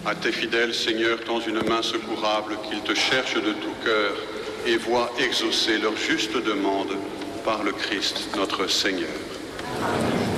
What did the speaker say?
À tes fidèles, Seigneur, tends une main secourable, qu'ils te cherchent de tout cœur et voient exaucer leur juste demande par le Christ notre Seigneur.